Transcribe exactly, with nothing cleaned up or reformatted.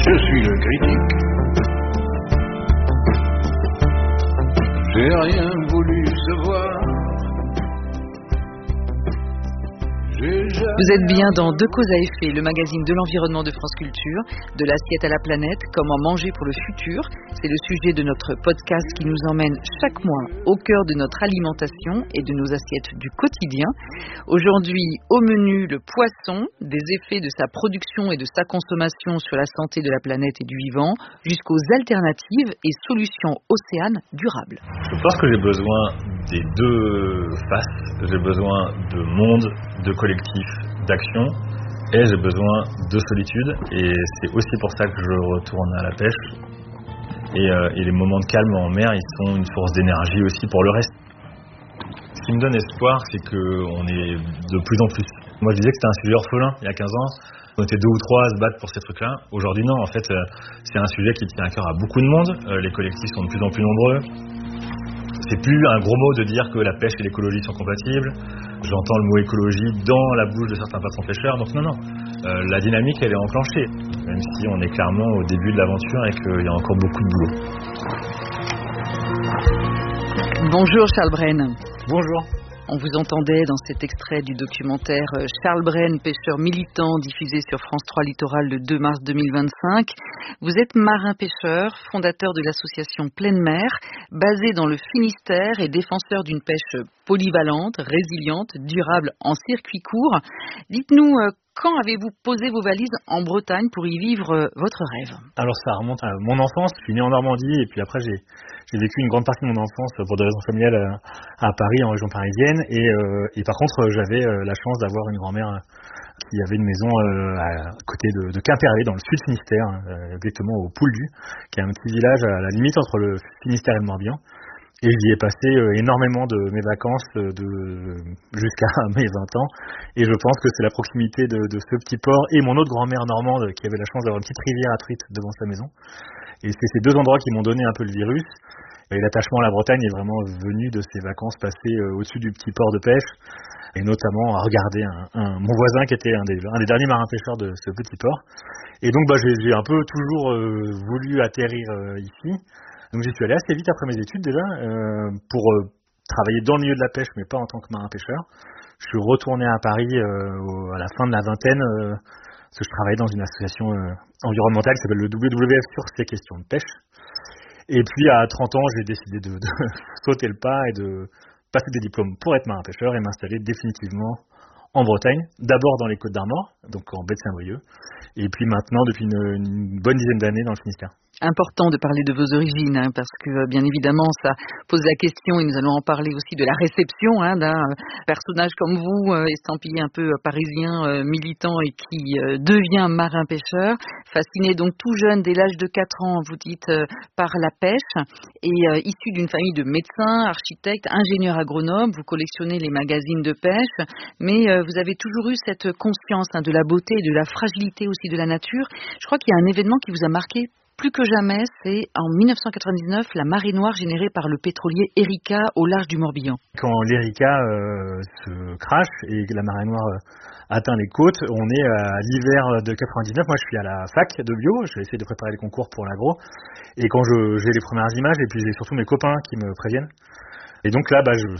Je suis le critique. J'ai rien voulu savoir. Vous êtes bien dans Deux causes à effet, le magazine de l'environnement de France Culture, de l'assiette à la planète, comment manger pour le futur. C'est le sujet de notre podcast qui nous emmène chaque mois au cœur de notre alimentation et de nos assiettes du quotidien. Aujourd'hui, au menu, le poisson, des effets de sa production et de sa consommation sur la santé de la planète et du vivant, jusqu'aux alternatives et solutions océanes durables. Je pense que j'ai besoin des deux faces. J'ai besoin de monde, de collectif, d'action, et j'ai besoin de solitude, et c'est aussi pour ça que je retourne à la pêche. Et, euh, et les moments de calme en mer, ils sont une source d'énergie aussi pour le reste. Ce qui me donne espoir, c'est qu'on est de plus en plus. Moi je disais que c'était un sujet orphelin il y a quinze ans, on était deux ou trois à se battre pour ces trucs-là. Aujourd'hui non, en fait euh, c'est un sujet qui tient à cœur à beaucoup de monde, euh, les collectifs sont de plus en plus nombreux. C'est plus un gros mot de dire que la pêche et l'écologie sont compatibles. J'entends le mot écologie dans la bouche de certains patrons pêcheurs, donc non, non. Euh, la dynamique, elle est enclenchée, même si on est clairement au début de l'aventure et qu'il y a encore beaucoup de boulot. Bonjour Charles Brenne. Bonjour. On vous entendait dans cet extrait du documentaire Charles Brenne, pêcheur militant, diffusé sur France trois Littoral le deux mars deux mille vingt-cinq. Vous êtes marin-pêcheur, fondateur de l'association Pleine Mer, basé dans le Finistère et défenseur d'une pêche polyvalente, résiliente, durable en circuit court. Dites-nous, quand avez-vous posé vos valises en Bretagne pour y vivre votre rêve ? Alors ça remonte à mon enfance, je suis né en Normandie et puis après j'ai, j'ai vécu une grande partie de mon enfance pour des raisons familiales à, à Paris, en région parisienne, et, euh, et par contre j'avais la chance d'avoir une grand-mère qui avait une maison euh, à côté de, de Quimperlé, dans le sud Finistère, euh, exactement au Pouldu, qui est un petit village à la limite entre le Finistère et le Morbihan. Et j'y ai passé euh, énormément de mes vacances euh, de, jusqu'à mes vingt ans. Et je pense que c'est la proximité de, de ce petit port et mon autre grand-mère normande qui avait la chance d'avoir une petite rivière à truites devant sa maison. Et c'est ces deux endroits qui m'ont donné un peu le virus. Et l'attachement à la Bretagne est vraiment venu de ces vacances passées euh, au-dessus du petit port de pêche. Et notamment à regarder un, un, mon voisin qui était un des, un des derniers marins-pêcheurs de ce petit port. Et donc bah, j'ai, j'ai un peu toujours euh, voulu atterrir euh, ici. Donc j'y suis allé assez vite après mes études déjà, euh, pour euh, travailler dans le milieu de la pêche, mais pas en tant que marin-pêcheur. Je suis retourné à Paris euh, au, à la fin de la vingtaine, euh, parce que je travaillais dans une association euh, environnementale qui s'appelle le W W F sur ces questions de pêche. Et puis à trente ans, j'ai décidé de, de sauter le pas et de passer des diplômes pour être marin-pêcheur et m'installer définitivement en Bretagne, d'abord dans les Côtes d'Armor, donc en baie de Saint-Brieuc, et puis maintenant depuis une, une bonne dizaine d'années dans le Finistère. Important de parler de vos origines, hein, parce que bien évidemment ça pose la question, et nous allons en parler aussi de la réception hein, d'un personnage comme vous, euh, estampillé un peu parisien, euh, militant et qui euh, devient marin-pêcheur, fasciné donc tout jeune dès l'âge de quatre ans, vous dites, euh, par la pêche, et euh, issu d'une famille de médecins, architectes, ingénieurs agronomes, vous collectionnez les magazines de pêche, mais euh, vous avez toujours eu cette conscience hein, de la beauté et de la fragilité aussi de la nature. Je crois qu'il y a un événement qui vous a marqué plus que jamais, c'est en dix-neuf cent quatre-vingt-dix-neuf, la marée noire générée par le pétrolier Erika au large du Morbihan. Quand l'Erika euh, se crache et que la marée noire euh, atteint les côtes, on est à l'hiver de quatre-vingt-dix-neuf. Moi, je suis à la fac de bio, je vais essayer de préparer les concours pour l'agro. Et quand je, j'ai les premières images, et puis j'ai surtout mes copains qui me préviennent. Et donc là, bah, je